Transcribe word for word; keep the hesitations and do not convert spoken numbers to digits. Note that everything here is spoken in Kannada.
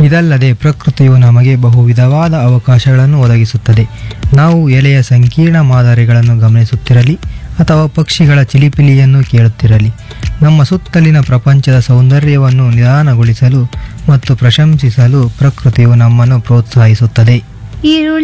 ಇದಲ್ಲದೆ ಪ್ರಕೃತಿಯು ನಮಗೆ ಬಹು ವಿಧವಾದ ಅವಕಾಶಗಳನ್ನು ಒದಗಿಸುತ್ತದೆ. ನಾವು ಎಲೆಯ ಸಂಕೀರ್ಣ ಮಾದರಿಗಳನ್ನು ಗಮನಿಸುತ್ತಿರಲಿ ಅಥವಾ ಪಕ್ಷಿಗಳ ಚಿಲಿಪಿಲಿಯನ್ನು ಕೇಳುತ್ತಿರಲಿ, ನಮ್ಮ ಸುತ್ತಲಿನ ಪ್ರಪಂಚದ ಸೌಂದರ್ಯವನ್ನು ನಿಧಾನಗೊಳಿಸಲು ಮತ್ತು ಪ್ರಶಂಸಿಸಲು ಪ್ರಕೃತಿಯು ನಮ್ಮನ್ನು ಪ್ರೋತ್ಸಾಹಿಸುತ್ತದೆ. ಈರುಳ್ಳಿ